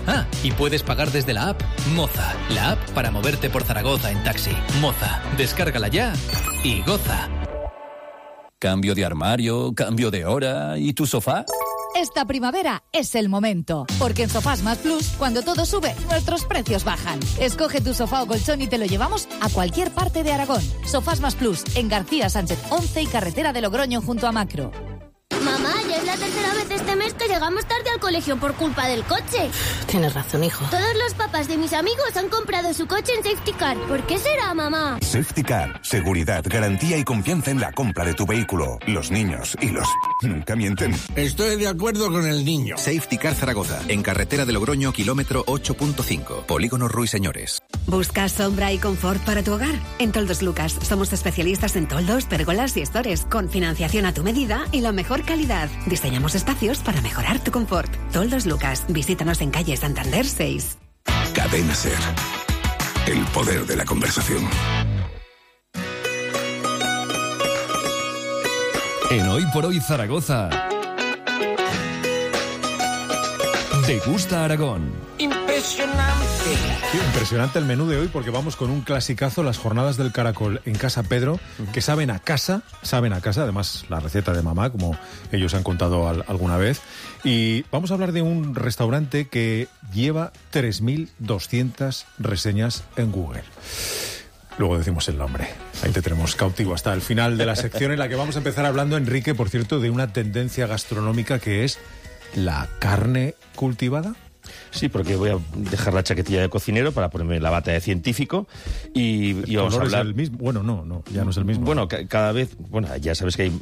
Ah, y puedes pagar desde la app Moza, la app para moverte por Zaragoza en taxi. Moza, descárgala ya y goza. Cambio de armario, cambio de hora, ¿y tu sofá? Esta primavera es el momento, porque en Sofás Más Plus, cuando todo sube, nuestros precios bajan. Escoge tu sofá o colchón y te lo llevamos a cualquier parte de Aragón. Sofás Más Plus, en García Sánchez 11 y Carretera de Logroño junto a Macro. Mamá, ya es la tercera vez este mes que llegamos tarde al colegio por culpa del coche. Tienes razón, hijo. Todos los papás de mis amigos han comprado su coche en Safety Car. ¿Por qué será, mamá? Safety Car. Seguridad, garantía y confianza en la compra de tu vehículo. Los niños y los... nunca mienten. Estoy de acuerdo con el niño. Safety Car Zaragoza, en Carretera de Logroño, kilómetro 8.5. Polígono Ruiseñores. ¿Buscas sombra y confort para tu hogar? En Toldos Lucas somos especialistas en toldos, pérgolas y estores, con financiación a tu medida y la mejor calidad. Diseñamos espacios para mejorar tu confort. Toldos Lucas, visítanos en calle Santander 6. Cadena Ser. El poder de la conversación. En Hoy por Hoy Zaragoza. ¿Te gusta Aragón? Impresionante. Sí, impresionante el menú de hoy porque vamos con un clasicazo, las jornadas del Caracol en Casa Pedro, que saben a casa, además la receta de mamá, como ellos han contado alguna vez. Y vamos a hablar de un restaurante que lleva 3.200 reseñas en Google. Luego decimos el nombre. Ahí te tenemos cautivo hasta el final de la sección en la que vamos a empezar hablando, Enrique, por cierto, de una tendencia gastronómica que es la carne cultivada. Sí, porque voy a dejar la chaquetilla de cocinero para ponerme la bata de científico y vamos a hablar... ¿Es el mismo? Bueno, no, ya no es el mismo. Bueno, cada vez... Bueno, ya sabes que hay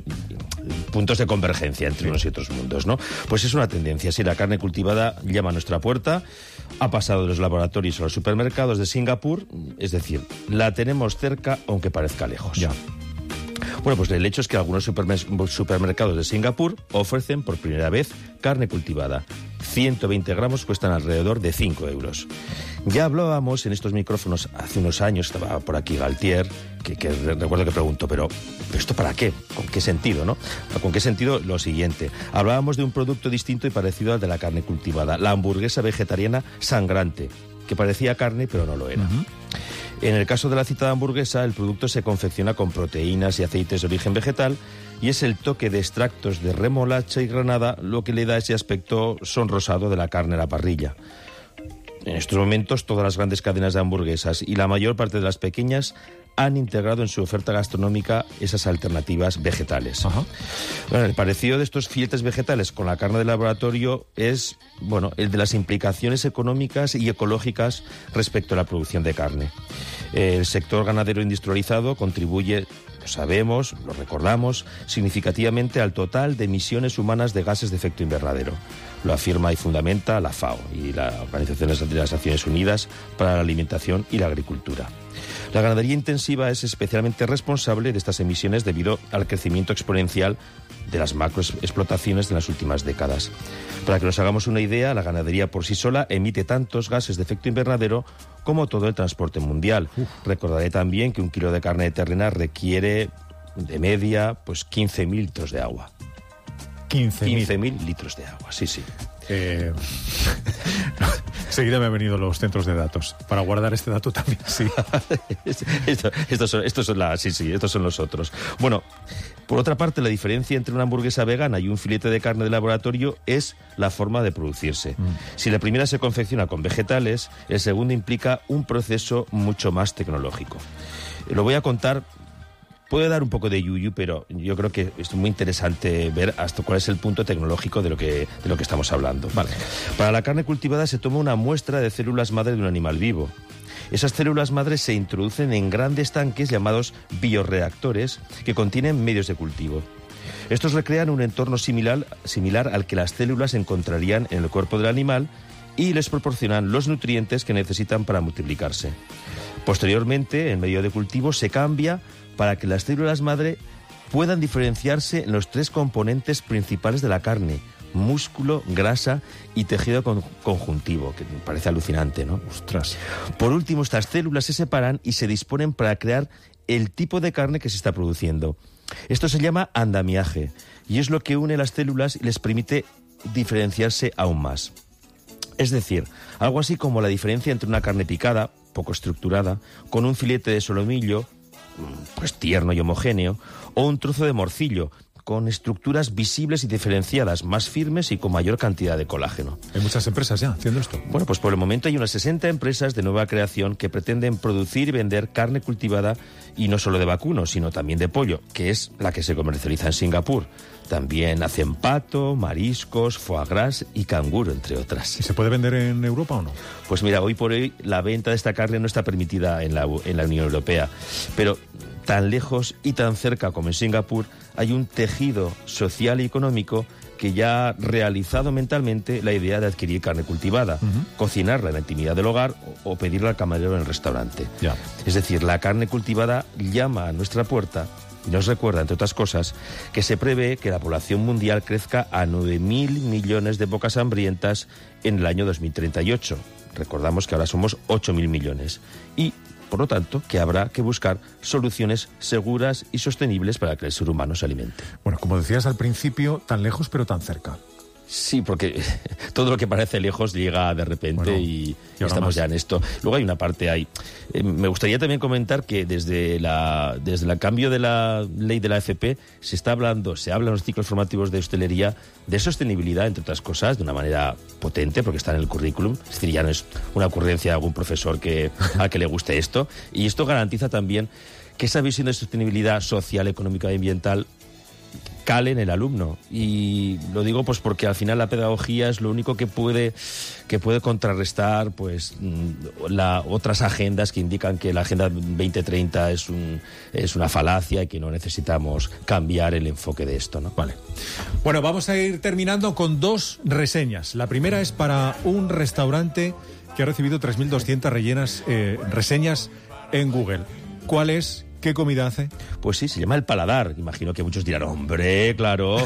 puntos de convergencia entre unos y otros mundos, ¿no? Pues es una tendencia. Si la carne cultivada llama a nuestra puerta, ha pasado de los laboratorios a los supermercados de Singapur, es decir, la tenemos cerca aunque parezca lejos. Ya. Bueno, pues el hecho es que algunos supermercados de Singapur ofrecen por primera vez carne cultivada. 120 gramos cuestan alrededor de 5 euros. Ya hablábamos en estos micrófonos hace unos años, estaba por aquí Galtier, que recuerdo que preguntó, ¿pero esto para qué? ¿Con qué sentido, no? ¿Con qué sentido? Lo siguiente. Hablábamos de un producto distinto y parecido al de la carne cultivada, la hamburguesa vegetariana sangrante, que parecía carne pero no lo era. Uh-huh. En el caso de la citada hamburguesa, el producto se confecciona con proteínas y aceites de origen vegetal y es el toque de extractos de remolacha y granada lo que le da ese aspecto sonrosado de la carne a la parrilla. En estos momentos, todas las grandes cadenas de hamburguesas y la mayor parte de las pequeñas han integrado en su oferta gastronómica esas alternativas vegetales. Uh-huh. Bueno, el parecido de estos filetes vegetales con la carne de laboratorio es, bueno, el de las implicaciones económicas y ecológicas respecto a la producción de carne. El sector ganadero industrializado contribuye, lo sabemos, lo recordamos, significativamente al total de emisiones humanas de gases de efecto invernadero. Lo afirma y fundamenta la FAO y la Organización de las Naciones Unidas para la Alimentación y la Agricultura. La ganadería intensiva es especialmente responsable de estas emisiones debido al crecimiento exponencial de las macroexplotaciones de las últimas décadas. Para que nos hagamos una idea, la ganadería por sí sola emite tantos gases de efecto invernadero como todo el transporte mundial. Recordaré también que un kilo de carne de ternera requiere de media pues 15.000 litros de agua. 15.000 litros de agua, sí. Seguida me han venido los centros de datos. Para guardar este dato también, sí. estos son los otros. Bueno, por otra parte, la diferencia entre una hamburguesa vegana y un filete de carne de laboratorio es la forma de producirse. Si la primera se confecciona con vegetales, el segundo implica un proceso mucho más tecnológico. Lo voy a contar. Puede dar un poco de yuyu, pero yo creo que es muy interesante ver hasta cuál es el punto tecnológico de lo que estamos hablando. Vale. Para la carne cultivada se toma una muestra de células madre de un animal vivo. Esas células madres se introducen en grandes tanques llamados bioreactores que contienen medios de cultivo. Estos recrean un entorno similar al que las células encontrarían en el cuerpo del animal y les proporcionan los nutrientes que necesitan para multiplicarse. Posteriormente, el medio de cultivo se cambia para que las células madre puedan diferenciarse en los 3 componentes principales de la carne: músculo, grasa y tejido conjuntivo, que me parece alucinante, ¿no? Ostras. Por último, estas células se separan y se disponen para crear el tipo de carne que se está produciendo. Esto se llama andamiaje y es lo que une las células y les permite diferenciarse aún más. Es decir, algo así como la diferencia entre una carne picada, poco estructurada, con un filete de solomillo, pues tierno y homogéneo, o un trozo de morcillo, con estructuras visibles y diferenciadas, más firmes y con mayor cantidad de colágeno. Hay muchas empresas ya haciendo esto. Bueno, pues por el momento hay unas 60 empresas de nueva creación que pretenden producir y vender carne cultivada, y no solo de vacuno, sino también de pollo, que es la que se comercializa en Singapur. También hacen pato, mariscos, foie gras y canguro, entre otras. ¿Y se puede vender en Europa o no? Pues mira, hoy por hoy la venta de esta carne no está permitida en la Unión Europea, pero tan lejos y tan cerca como en Singapur hay un tejido social y económico que ya ha realizado mentalmente la idea de adquirir carne cultivada, cocinarla en la intimidad del hogar o pedirla al camarero en el restaurante. Ya. Es decir, la carne cultivada llama a nuestra puerta y nos recuerda, entre otras cosas, que se prevé que la población mundial crezca a 9.000 millones de bocas hambrientas en el año 2038. Recordamos que ahora somos 8.000 millones. Y, por lo tanto, que habrá que buscar soluciones seguras y sostenibles para que el ser humano se alimente. Bueno, como decías al principio, tan lejos pero tan cerca. Sí, porque todo lo que parece lejos llega de repente, bueno, y estamos ya en esto. Luego hay una parte ahí. Me gustaría también comentar que desde el cambio de la ley de la AFP se habla en los ciclos formativos de hostelería de sostenibilidad, entre otras cosas, de una manera potente, porque está en el currículum. Es decir, ya no es una ocurrencia de algún profesor al que le guste esto. Y esto garantiza también que esa visión de sostenibilidad social, económica y ambiental cale en el alumno. Y lo digo pues porque al final la pedagogía es lo único que puede contrarrestar pues otras agendas que indican que la Agenda 2030 es una falacia y que no necesitamos cambiar el enfoque de esto, ¿no? Vale. Bueno, vamos a ir terminando con 2 reseñas. La primera es para un restaurante que ha recibido 3.200 reseñas en Google. ¿Cuál es? ¿Qué comida hace? Pues sí, se llama El Paladar. Imagino que muchos dirán, hombre, claro.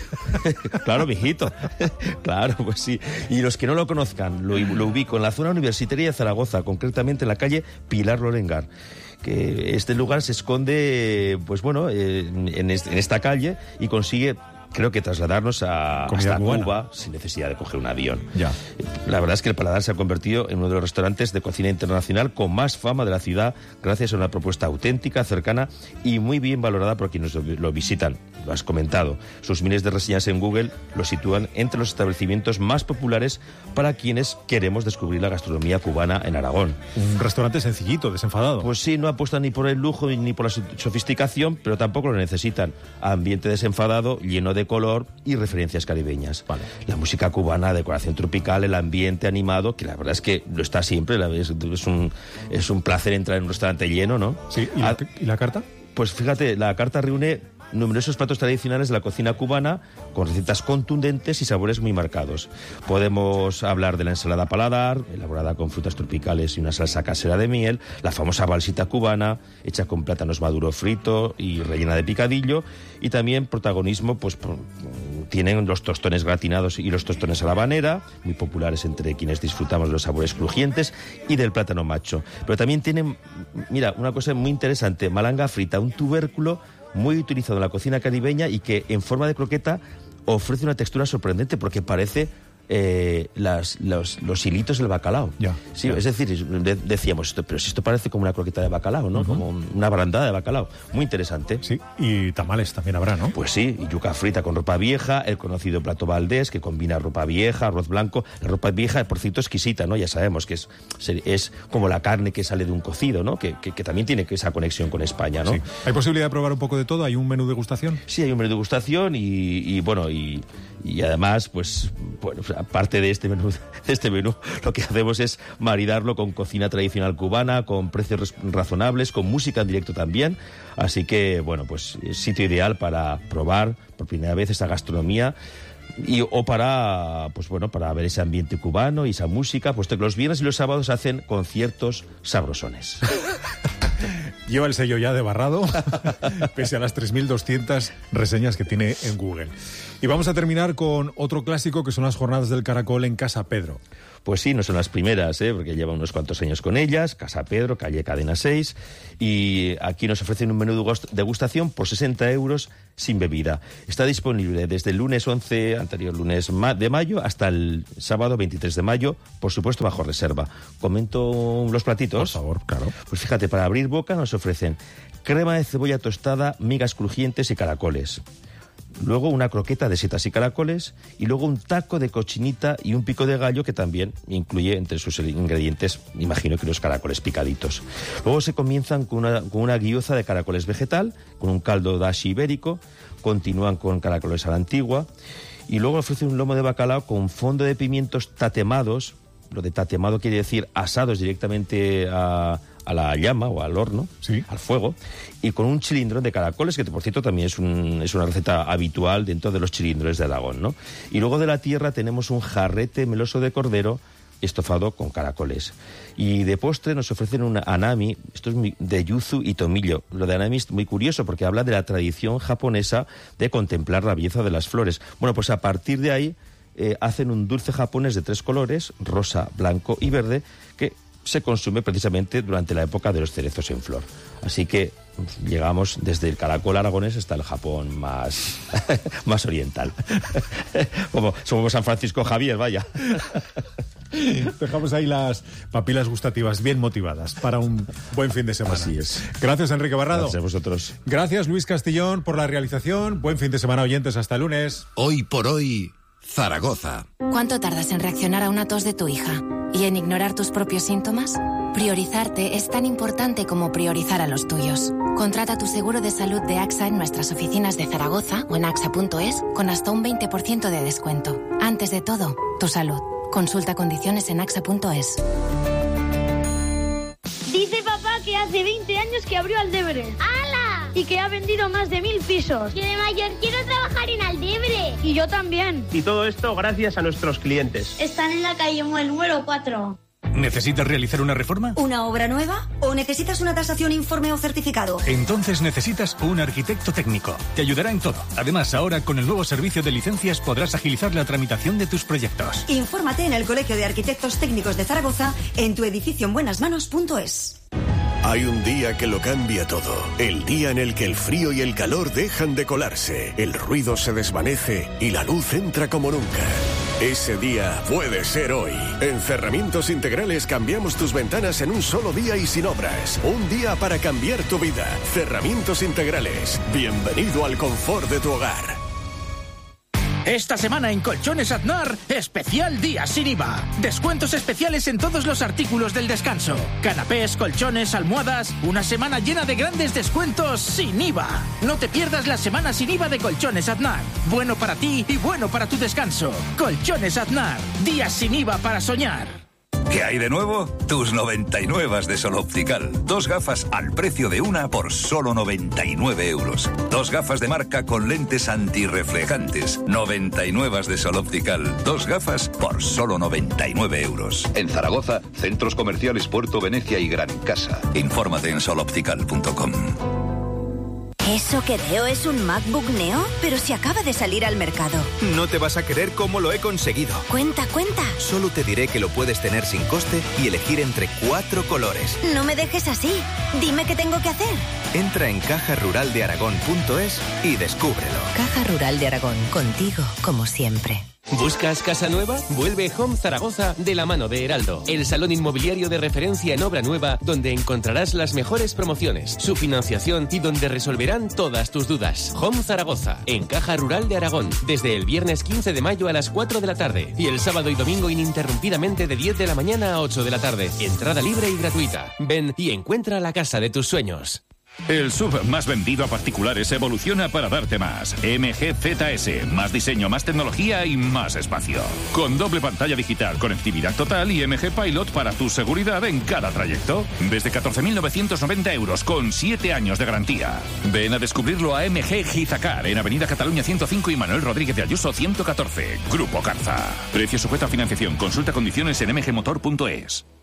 Claro, mijito. Claro, pues sí. Y los que no lo conozcan, lo ubico en la zona universitaria de Zaragoza, concretamente en la calle Pilar Lorengar. Que este lugar se esconde, pues bueno, en esta calle y consigue, creo que trasladarnos hasta Cuba sin necesidad de coger un avión. Ya. La verdad es que El Paladar se ha convertido en uno de los restaurantes de cocina internacional con más fama de la ciudad, gracias a una propuesta auténtica, cercana y muy bien valorada por quienes lo visitan. Lo has comentado. Sus miles de reseñas en Google lo sitúan entre los establecimientos más populares para quienes queremos descubrir la gastronomía cubana en Aragón. Un restaurante sencillito, desenfadado. Pues sí, no apuesta ni por el lujo ni por la sofisticación, pero tampoco lo necesitan. Ambiente desenfadado, lleno de color y referencias caribeñas. Vale. La música cubana, decoración tropical, el ambiente animado, que la verdad es que lo está siempre. Es un placer entrar en un restaurante lleno, ¿no? Sí. ¿Y la carta? Pues fíjate, la carta reúne numerosos platos tradicionales de la cocina cubana con recetas contundentes y sabores muy marcados. Podemos hablar de la ensalada Paladar, elaborada con frutas tropicales y una salsa casera de miel, la famosa balsita cubana, hecha con plátanos maduro frito y rellena de picadillo, y también protagonismo pues tienen los tostones gratinados y los tostones a la habanera, muy populares entre quienes disfrutamos de los sabores crujientes y del plátano macho. Pero también tienen, mira, una cosa muy interesante, malanga frita, un tubérculo muy utilizado en la cocina caribeña y que en forma de croqueta ofrece una textura sorprendente porque parece los hilitos del bacalao. Ya, sí, ya. Es decir, decíamos esto, pero si esto parece como una croqueta de bacalao, ¿no? Como una barandada de bacalao. Muy interesante. Sí, y tamales también habrá, ¿no? Pues sí, y yuca frita con ropa vieja, el conocido plato valdés que combina ropa vieja, arroz blanco. La ropa vieja, por cierto, exquisita, ¿no? Ya sabemos que es como la carne que sale de un cocido, ¿no? Que también tiene esa conexión con España, ¿no? Sí. ¿Hay posibilidad de probar un poco de todo? ¿Hay un menú de degustación? Sí, hay un menú de degustación y además, pues, bueno, aparte de este menú, lo que hacemos es maridarlo con cocina tradicional cubana, con precios razonables, con música en directo también. Así que, bueno, pues es sitio ideal para probar por primera vez esa gastronomía o para ver ese ambiente cubano y esa música, puesto que los viernes y los sábados hacen conciertos sabrosones. Lleva el sello ya de barrado, pese a las 3.200 reseñas que tiene en Google. Y vamos a terminar con otro clásico que son las jornadas del Caracol en Casa Pedro. Pues sí, no son las primeras, porque lleva unos cuantos años con ellas. Casa Pedro, calle Cadena 6. Y aquí nos ofrecen un menú de degustación por 60 euros sin bebida. Está disponible desde el lunes 11, anterior lunes de mayo, hasta el sábado 23 de mayo, por supuesto bajo reserva. ¿Comento los platitos? Por favor, claro. Pues fíjate, para abrir boca nos ofrecen crema de cebolla tostada, migas crujientes y caracoles. Luego una croqueta de setas y caracoles, y luego un taco de cochinita y un pico de gallo que también incluye entre sus ingredientes, imagino que los caracoles picaditos. Luego se comienzan con una guioza de caracoles vegetal, con un caldo dashi ibérico, continúan con caracoles a la antigua, y luego ofrecen un lomo de bacalao con fondo de pimientos tatemados. Lo de tatemado quiere decir asados directamente a la llama o al horno, sí, al fuego, y con un chilindrón de caracoles, que por cierto también es una receta habitual dentro de los chilindrones de Aragón, ¿no? Y luego de la tierra tenemos un jarrete meloso de cordero estofado con caracoles. Y de postre nos ofrecen un anami, esto es de yuzu y tomillo. Lo de anami es muy curioso porque habla de la tradición japonesa de contemplar la belleza de las flores. Bueno, pues a partir de ahí hacen un dulce japonés de 3 colores, rosa, blanco y verde, que se consume precisamente durante la época de los cerezos en flor. Así que llegamos desde el caracol aragonés hasta el Japón más oriental. Como somos San Francisco Javier, vaya. Dejamos ahí las papilas gustativas bien motivadas para un buen fin de semana. Así es. Gracias, Enrique Barrado. Gracias a vosotros. Gracias, Luis Castillón, por la realización. Buen fin de semana, oyentes. Hasta el lunes. Hoy por hoy, Zaragoza. ¿Cuánto tardas en reaccionar a una tos de tu hija? ¿Y en ignorar tus propios síntomas? Priorizarte es tan importante como priorizar a los tuyos. Contrata tu seguro de salud de AXA en nuestras oficinas de Zaragoza o en axa.es con hasta un 20% de descuento. Antes de todo, tu salud. Consulta condiciones en axa.es. Dice papá que hace 20 años que abrió Aldebre. ¡Hala! Y que ha vendido más de 1000 pisos. Yo de mayor quiero trabajar en Aldebre. Y yo también. Y todo esto gracias a nuestros clientes. Están en la calle Muel número 4. ¿Necesitas realizar una reforma? ¿Una obra nueva? ¿O necesitas una tasación, informe o certificado? Entonces necesitas un arquitecto técnico. Te ayudará en todo. Además, ahora con el nuevo servicio de licencias podrás agilizar la tramitación de tus proyectos. Infórmate en el Colegio de Arquitectos Técnicos de Zaragoza en tu edificio en buenasmanos.es. Hay un día que lo cambia todo. El día en el que el frío y el calor dejan de colarse, el ruido se desvanece y la luz entra como nunca. Ese día puede ser hoy. En Cerramientos Integrales cambiamos tus ventanas en un solo día y sin obras. Un día para cambiar tu vida. Cerramientos Integrales. Bienvenido al confort de tu hogar. Esta semana en Colchones Aznar, especial día sin IVA. Descuentos especiales en todos los artículos del descanso. Canapés, colchones, almohadas. Una semana llena de grandes descuentos sin IVA. No te pierdas la semana sin IVA de Colchones Aznar. Bueno para ti y bueno para tu descanso. Colchones Aznar. Días sin IVA para soñar. ¿Qué hay de nuevo? Tus 99 de Sol Optical. 2 gafas al precio de una por solo 99 euros. 2 gafas de marca con lentes antirreflejantes. 99 de Sol Optical. 2 gafas por solo 99 euros. En Zaragoza, centros comerciales Puerto Venecia y Gran Casa. Infórmate en soloptical.com. ¿Eso que veo es un MacBook Neo? Pero si acaba de salir al mercado. No te vas a creer cómo lo he conseguido. Cuenta. Solo te diré que lo puedes tener sin coste y elegir entre 4 colores. No me dejes así. Dime qué tengo que hacer. Entra en cajaruraldearagón.es y descúbrelo. Caja Rural de Aragón, contigo como siempre. ¿Buscas casa nueva? Vuelve Home Zaragoza de la mano de Heraldo, el salón inmobiliario de referencia en obra nueva donde encontrarás las mejores promociones, su financiación y donde resolverán todas tus dudas. Home Zaragoza, en Caja Rural de Aragón, desde el viernes 15 de mayo a las 4 de la tarde y el sábado y domingo ininterrumpidamente de 10 de la mañana a 8 de la tarde. Entrada libre y gratuita. Ven y encuentra la casa de tus sueños. El SUV más vendido a particulares evoluciona para darte más. MG ZS, más diseño, más tecnología y más espacio. Con doble pantalla digital, conectividad total y MG Pilot para tu seguridad en cada trayecto. Desde 14.990 euros con 7 años de garantía. Ven a descubrirlo a MG Gizacar en Avenida Cataluña 105 y Manuel Rodríguez de Ayuso 114. Grupo Carza. Precio sujeto a financiación. Consulta condiciones en mgmotor.es.